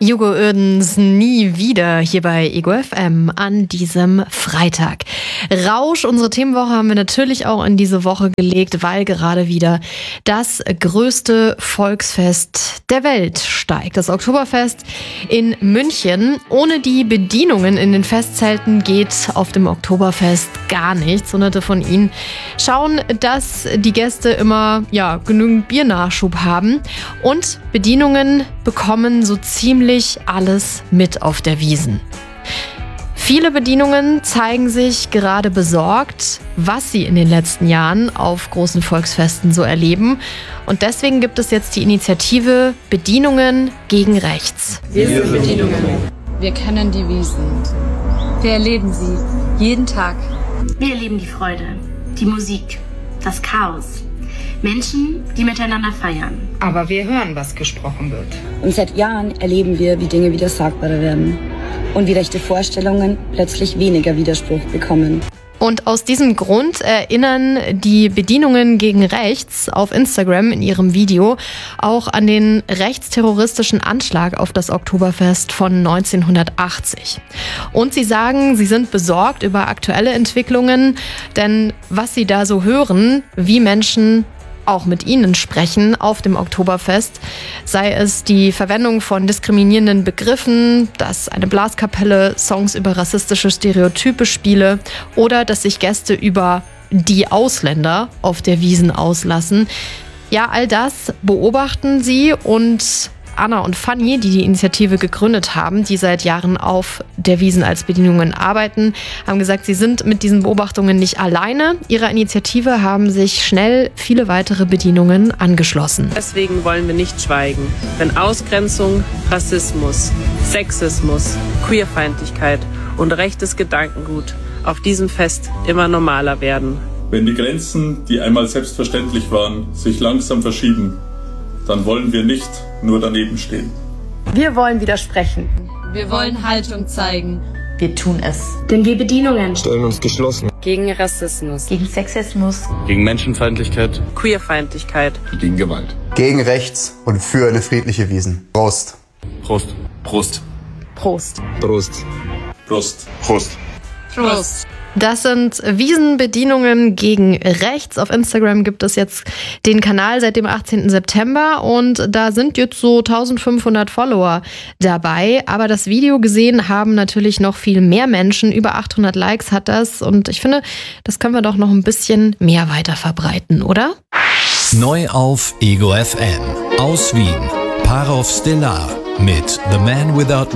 Hugo Oerdens Nie wieder hier bei Ego FM an diesem Freitag. Rausch, unsere Themenwoche haben wir natürlich auch in diese Woche gelegt, weil gerade wieder das größte Volksfest der Welt steigt. Das Oktoberfest in München. Ohne die Bedienungen in den Festzelten geht auf dem Oktoberfest gar nichts. Hunderte von ihnen schauen, dass die Gäste immer genügend Biernachschub haben. Und Bedienungen bekommen so ziemlich alles mit auf der Wiesn. Viele Bedienungen zeigen sich gerade besorgt, was sie in den letzten Jahren auf großen Volksfesten so erleben. Und deswegen gibt es jetzt die Initiative Bedienungen gegen Rechts. Wir sind Bedienungen. Wir kennen die Wiesn. Wir erleben sie jeden Tag. Wir erleben die Freude, die Musik, das Chaos. Menschen, die miteinander feiern. Aber wir hören, was gesprochen wird. Und seit Jahren erleben wir, wie Dinge wieder sagbarer werden und wie rechte Vorstellungen plötzlich weniger Widerspruch bekommen. Und aus diesem Grund erinnern die Bedienungen gegen Rechts auf Instagram in ihrem Video auch an den rechtsterroristischen Anschlag auf das Oktoberfest von 1980. Und sie sagen, sie sind besorgt über aktuelle Entwicklungen, denn was sie da so hören, wie Menschen auch mit ihnen sprechen auf dem Oktoberfest, sei es die Verwendung von diskriminierenden Begriffen, dass eine Blaskapelle Songs über rassistische Stereotype spiele oder dass sich Gäste über die Ausländer auf der Wiesn auslassen. Ja, all das beobachten sie und Anna und Fanny, die Initiative gegründet haben, die seit Jahren auf der Wiesn als Bedienungen arbeiten, haben gesagt, sie sind mit diesen Beobachtungen nicht alleine. Ihrer Initiative haben sich schnell viele weitere Bedienungen angeschlossen. Deswegen wollen wir nicht schweigen, wenn Ausgrenzung, Rassismus, Sexismus, Queerfeindlichkeit und rechtes Gedankengut auf diesem Fest immer normaler werden. Wenn die Grenzen, die einmal selbstverständlich waren, sich langsam verschieben, dann wollen wir nicht nur daneben stehen. Wir wollen widersprechen. Wir wollen Haltung zeigen. Wir tun es. Denn wir Bedienungen stellen uns geschlossen. Gegen Rassismus. Gegen Sexismus. Gegen Menschenfeindlichkeit. Queerfeindlichkeit. Gegen Gewalt. Gegen Rechts und für eine friedliche Wiesn. Prost. Prost. Prost. Prost. Prost. Prost. Prost. Prost. Das sind Wiesenbedienungen gegen Rechts. Auf Instagram gibt es jetzt den Kanal seit dem 18. September und da sind jetzt so 1500 Follower dabei. Aber das Video gesehen haben natürlich noch viel mehr Menschen. Über 800 Likes hat das und ich finde, das können wir doch noch ein bisschen mehr weiter verbreiten, oder? Neu auf Ego FM. Aus Wien. Parov Stellar mit The Man Without